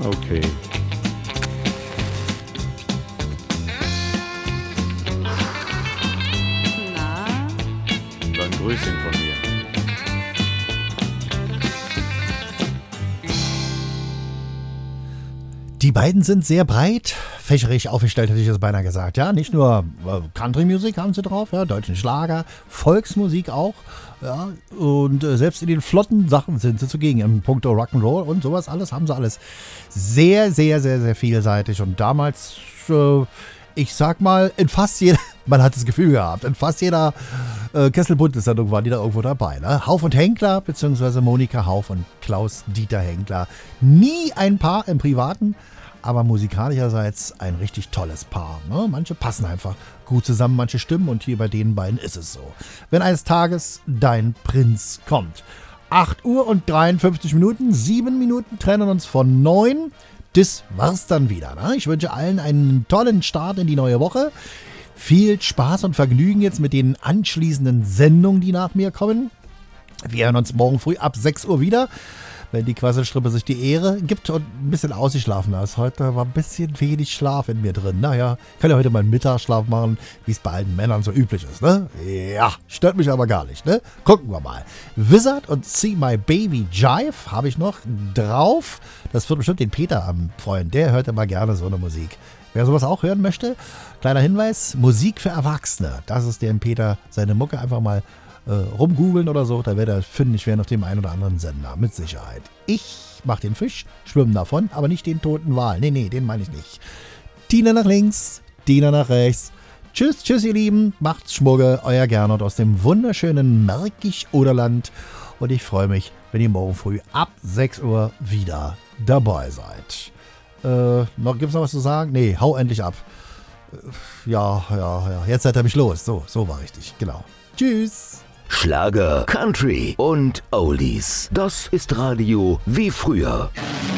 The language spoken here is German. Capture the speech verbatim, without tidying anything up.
Okay. Na? Dann Grüßchen von mir. Die beiden sind sehr breit, fächerig aufgestellt, hätte ich es beinahe gesagt. Ja, nicht nur Country-Musik haben sie drauf, ja, deutschen Schlager, Volksmusik auch. Ja, und äh, selbst in den flotten Sachen sind sie zugegen. Im Punkto Rock'n'Roll und sowas alles haben sie alles sehr, sehr, sehr, sehr vielseitig. Und damals, äh, ich sag mal, in fast jeder, man hat das Gefühl gehabt, in fast jeder äh, Kesselbuntes-Sendung waren die da irgendwo dabei. Ne? Hauf und Henkler, beziehungsweise Monika Hauf und Klaus-Dieter Henkler. Nie ein Paar im Privaten, aber musikalischerseits ein richtig tolles Paar. Ne? Manche passen einfach gut zusammen, manche stimmen, und hier bei den beiden ist es so. Wenn eines Tages dein Prinz kommt. acht Uhr und dreiundfünfzig Minuten, sieben Minuten trennen uns von neun. Das war's dann wieder. Ne? Ich wünsche allen einen tollen Start in die neue Woche. Viel Spaß und Vergnügen jetzt mit den anschließenden Sendungen, die nach mir kommen. Wir hören uns morgen früh ab sechs Uhr wieder, wenn die Quasselstrippe sich die Ehre gibt und ein bisschen ausgeschlafen ist. Heute war ein bisschen wenig Schlaf in mir drin. Naja, ich kann ja heute mal einen Mittagsschlaf machen, wie es bei allen Männern so üblich ist, ne? Ja, stört mich aber gar nicht, ne? Gucken wir mal. Wizard und See My Baby Jive habe ich noch drauf. Das wird bestimmt den Peter am freuen. Der hört immer gerne so eine Musik. Wer sowas auch hören möchte, kleiner Hinweis, Musik für Erwachsene. Das ist dem Peter seine Mucke. Einfach mal äh, rumgoogeln oder so, da wird er fündig werden auf dem einen oder anderen Sender, mit Sicherheit. Ich mach den Fisch, schwimme davon, aber nicht den toten Wal. Nee, nee, den meine ich nicht. Tina nach links, Tina nach rechts. Tschüss, tschüss ihr Lieben, macht's Schmugge, euer Gernot aus dem wunderschönen Märkisch-Oderland. Und ich freue mich, wenn ihr morgen früh ab sechs Uhr wieder dabei seid. Äh, noch, gibt's noch was zu sagen? Nee, hau endlich ab. Äh, ja, ja, ja, jetzt seid ihr mich los. So, so war richtig, genau. Tschüss. Schlager, Country und Oldies. Das ist Radio wie früher.